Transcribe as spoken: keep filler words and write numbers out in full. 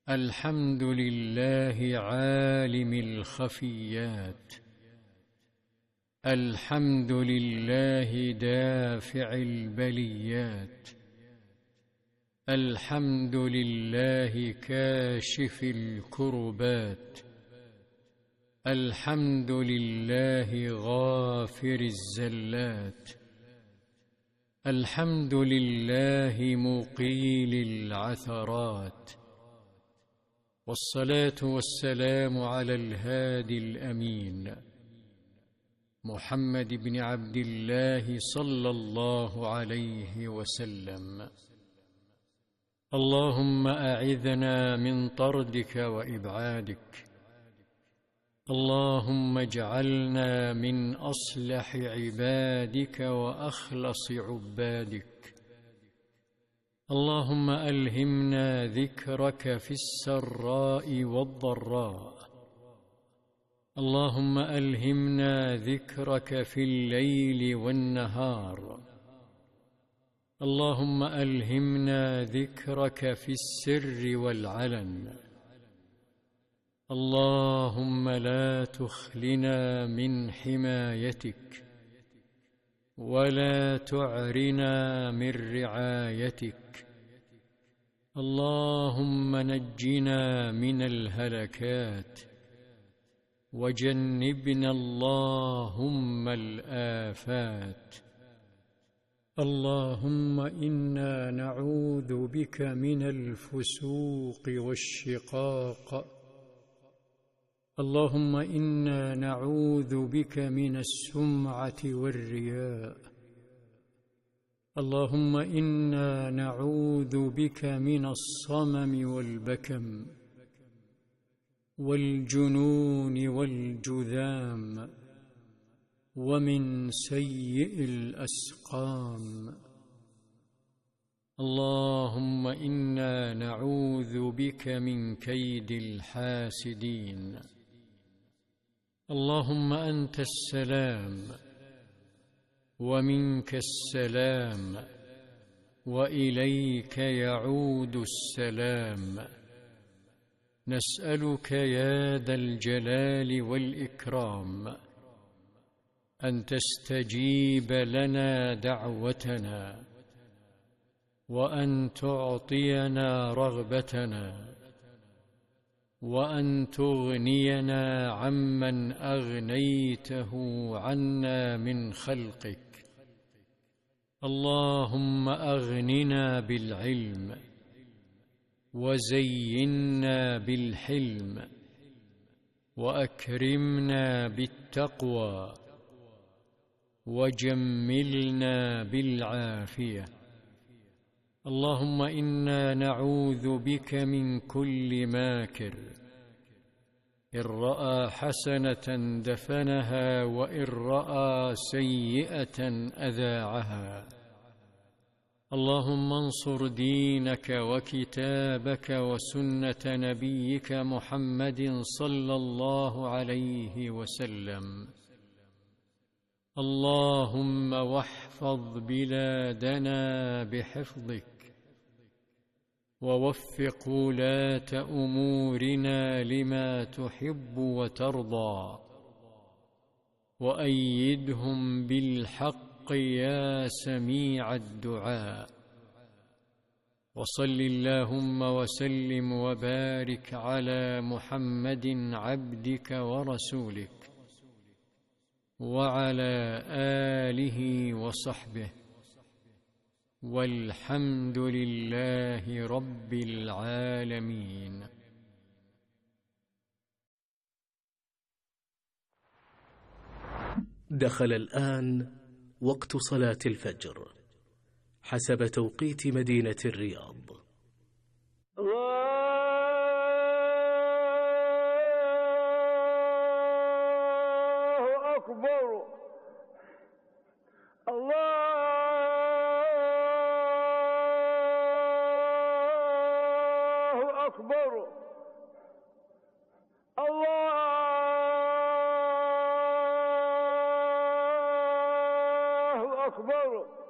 الحمد لله عالم الخفيات، الحمد لله دافع البليات، الحمد لله كاشف الكربات، الحمد لله غافر الزلات، الحمد لله مقيل العثرات، والصلاة والسلام على الهادي الأمين محمد بن عبد الله صلى الله عليه وسلم. اللهم أعذنا من طردك وإبعادك، اللهم اجعلنا من أصلح عبادك وأخلص عبادك، اللهم ألهمنا ذكرك في السراء والضراء، اللهم ألهمنا ذكرك في الليل والنهار، اللهم ألهمنا ذكرك في السر والعلن، اللهم لا تخلنا من حمايتك ولا تعرنا من رعايتك، اللهم نجنا من الهلكات وجنبنا اللهم الآفات. اللهم إنا نعوذ بك من الفسوق والشقاق، اللهم إنا نعوذ بك من السمعة والرياء، اللهم إنا نعوذ بك من الصمم والبكم والجنون والجذام ومن سيء الأسقام، اللهم إنا نعوذ بك من كيد الحاسدين. اللهم أنت السلام ومنك السلام وإليك يعود السلام، نسألك يا ذا الجلال والإكرام أن تستجيب لنا دعوتنا، وأن تعطينا رغبتنا، وأن تغنينا عمن أغنيته عنا من خلقك. اللهم أغننا بالعلم، وزينا بالحلم، وأكرمنا بالتقوى، وجملنا بالعافية. اللهم إنا نعوذ بك من كل ماكر، إن رأى حسنة دفنها، وإن رأى سيئة أذاعها. اللهم انصر دينك وكتابك وسنة نبيك محمد صلى الله عليه وسلم. اللهم واحفظ بلادنا بحفظك، ووفق ولاة أمورنا لما تحب وترضى، وأيدهم بالحق يا سميع الدعاء. وصل اللهم وسلم وبارك على محمد عبدك ورسولك، وعلى آله وصحبه، والحمد لله رب العالمين. دخل الآن وقت صلاة الفجر حسب توقيت مدينة الرياض. الله أكبر، الله أكبر، الله أكبر.